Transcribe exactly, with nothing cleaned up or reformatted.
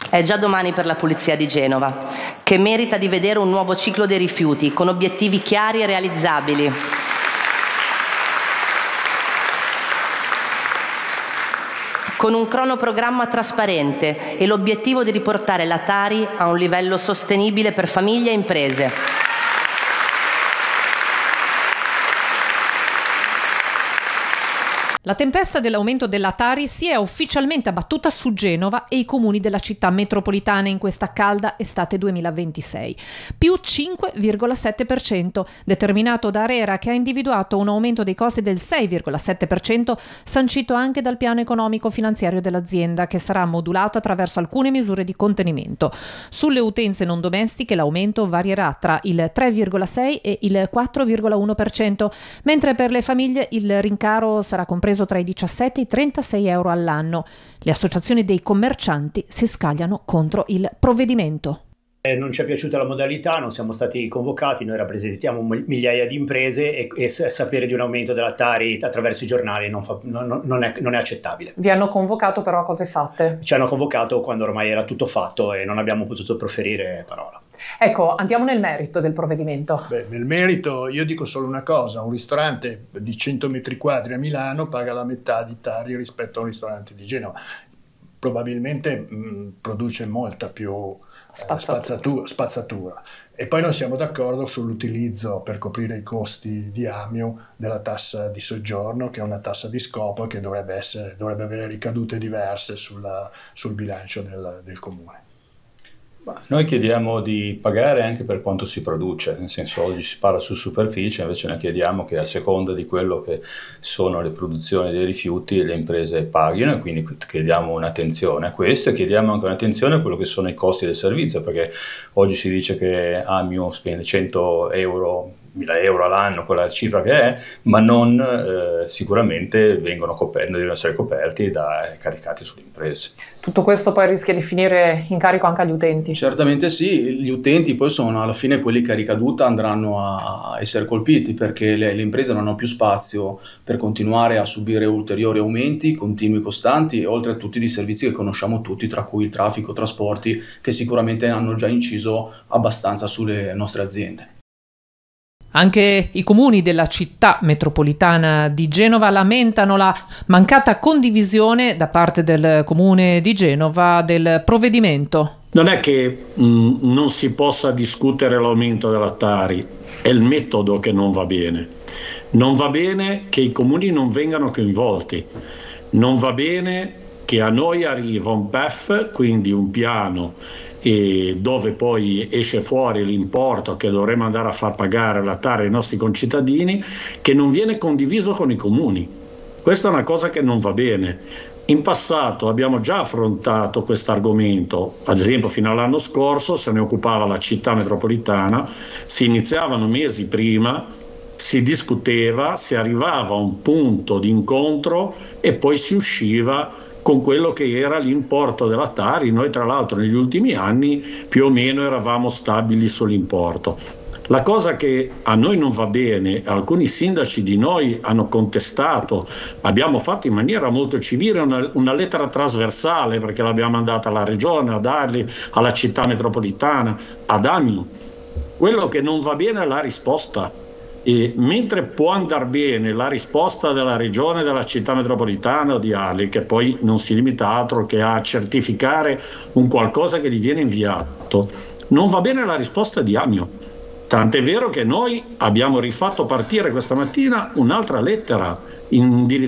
È già domani per la Pulizia di Genova, che merita di vedere un nuovo ciclo dei rifiuti, con obiettivi chiari e realizzabili. Con un cronoprogramma trasparente e l'obiettivo di riportare la Tari a un livello sostenibile per famiglie e imprese. La tempesta dell'aumento della Tari si è ufficialmente abbattuta su Genova e i comuni della città metropolitana in questa calda estate duemilaventisei. Più cinque virgola sette per cento, determinato da ARERA, che ha individuato un aumento dei costi del sei virgola sette per cento, sancito anche dal piano economico-finanziario dell'azienda, che sarà modulato attraverso alcune misure di contenimento. Sulle utenze non domestiche l'aumento varierà tra il tre virgola sei e il quattro virgola uno per cento, mentre per le famiglie il rincaro sarà compreso tra i diciassette e i trentasei euro all'anno. Le associazioni dei commercianti si scagliano contro il provvedimento. Eh, non ci è piaciuta la modalità, non siamo stati convocati, noi rappresentiamo migliaia di imprese e, e sapere di un aumento della Tari attraverso i giornali non, fa, non, non, è, non è accettabile. Vi hanno convocato però a cose fatte? Ci hanno convocato quando ormai era tutto fatto e non abbiamo potuto proferire parola. Ecco, andiamo nel merito del provvedimento. Beh, nel merito io dico solo una cosa: un ristorante di cento metri quadri a Milano paga la metà di Tari rispetto a un ristorante di Genova. Probabilmente mh, produce molta più eh, spazzatura, spazzatura. E poi non siamo d'accordo sull'utilizzo per coprire i costi di Amio della tassa di soggiorno, che è una tassa di scopo e che dovrebbe, essere, dovrebbe avere ricadute diverse sulla, sul bilancio del, del comune. Noi chiediamo di pagare anche per quanto si produce, nel senso oggi si parla su superficie, invece noi chiediamo che a seconda di quello che sono le produzioni dei rifiuti le imprese paghino, e quindi chiediamo un'attenzione a questo e chiediamo anche un'attenzione a quello che sono i costi del servizio, perché oggi si dice che Amio spende cento euro, mille euro all'anno, quella è la cifra che è, ma non eh, sicuramente vengono coperti, devono essere coperti da caricati sulle imprese. Tutto questo poi rischia di finire in carico anche agli utenti? Certamente sì, gli utenti poi sono alla fine quelli che a ricaduta andranno a essere colpiti, perché le, le imprese non hanno più spazio per continuare a subire ulteriori aumenti continui e costanti, oltre a tutti i servizi che conosciamo tutti, tra cui il traffico, trasporti, che sicuramente hanno già inciso abbastanza sulle nostre aziende. Anche i comuni della città metropolitana di Genova lamentano la mancata condivisione da parte del comune di Genova del provvedimento. Non è che mh, non si possa discutere l'aumento della Tari, è il metodo che non va bene. Non va bene che i comuni non vengano coinvolti, non va bene che a noi arriva un P E F, quindi un piano e dove poi esce fuori l'importo che dovremo andare a far pagare la Tari ai nostri concittadini, che non viene condiviso con i comuni. Questa è una cosa che non va bene. In passato abbiamo già affrontato questo argomento, ad esempio fino all'anno scorso se ne occupava la città metropolitana, si iniziavano mesi prima, si discuteva, si arrivava a un punto di incontro e poi si usciva con quello che era l'importo della Tari. Noi tra l'altro negli ultimi anni più o meno eravamo stabili sull'importo. La cosa che a noi non va bene, alcuni sindaci di noi hanno contestato, abbiamo fatto in maniera molto civile una, una lettera trasversale, perché l'abbiamo mandata alla regione, ad Arli, alla città metropolitana, ad Amio. Quello che non va bene è la risposta. E mentre può andare bene la risposta della regione, della città metropolitana o di Arli, che poi non si limita altro che a certificare un qualcosa che gli viene inviato, non va bene la risposta di Amio. Tant'è vero che noi abbiamo rifatto partire questa mattina un'altra lettera indirizzata